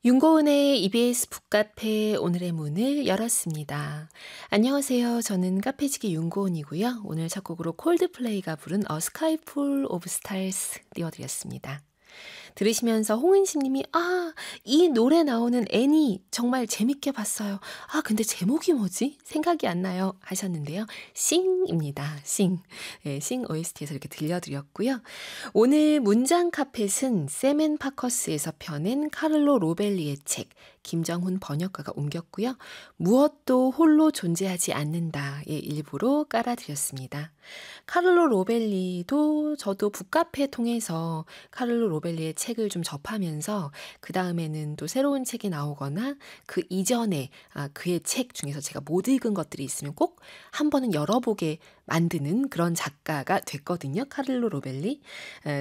윤고은의 EBS 북카페 오늘의 문을 열었습니다. 안녕하세요. 저는 카페지기 윤고은이고요. 오늘 첫 곡으로 콜드플레이가 부른 A Sky Full of Stars 띄워드렸습니다. 들으시면서 홍은심 님이 이 노래 나오는 애니 정말 재밌게 봤어요. 근데 제목이 뭐지? 생각이 안 나요 하셨는데요. 싱입니다. 싱. 네, 싱 OST에서 이렇게 들려드렸고요. 오늘 문장 카펫은 세멘 파커스에서 펴낸 카를로 로벨리의 책 김정훈 번역가가 옮겼고요. 무엇도 홀로 존재하지 않는다의 일부로 깔아드렸습니다. 카를로 로벨리도 저도 북카페 통해서 카를로 로벨리의 책을 좀 접하면서 그 다음에는 또 새로운 책이 나오거나 그 이전에 그의 책 중에서 제가 못 읽은 것들이 있으면 꼭 한 번은 열어보게 만드는 그런 작가가 됐거든요. 카를로 로벨리.